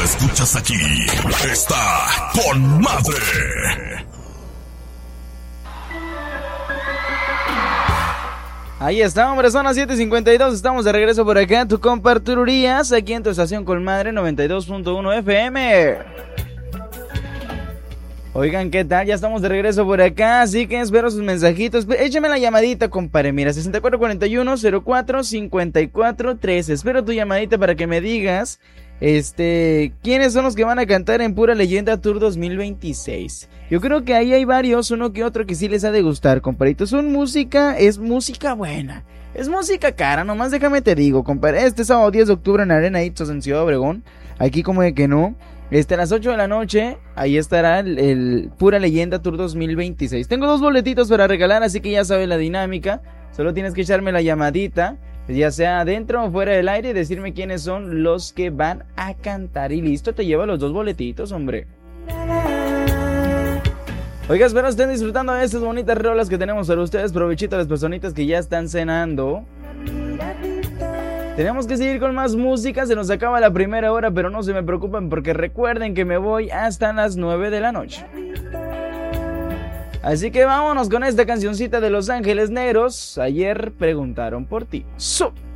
escuchas aquí, está con madre. Ahí está, hombre, son las 7:52, estamos de regreso por acá, tu compa Arturo Urias, aquí en tu estación Colmadre 92.1 FM. Oigan, ¿qué tal? Ya estamos de regreso por acá, así que espero sus mensajitos. Échame la llamadita, compadre, mira, 6441-045413. Espero tu llamadita para que me digas, ¿quiénes son los que van a cantar en Pura Leyenda Tour 2026? Yo creo que ahí hay varios, uno que otro que sí les ha de gustar, compadritos. Es música buena. Es música cara, nomás déjame te digo, compadre. Este sábado 10 de octubre en Arena Itzos en Ciudad Obregón. Aquí como de que no. A las 8 de la noche, ahí estará el Pura Leyenda Tour 2026. Tengo 2 boletitos para regalar, así que ya sabes la dinámica. Solo tienes que echarme la llamadita, ya sea adentro o fuera del aire, y decirme quiénes son los que van a cantar. Y listo, te llevo los 2 boletitos, hombre. Oiga, espero estén disfrutando de estas bonitas rolas que tenemos para ustedes. Provechito a las personitas que ya están cenando. Tenemos que seguir con más música, se nos acaba la primera hora, pero no se me preocupen porque recuerden que me voy hasta las 9 de la noche. Así que vámonos con esta cancioncita de Los Ángeles Negros. Ayer preguntaron por ti.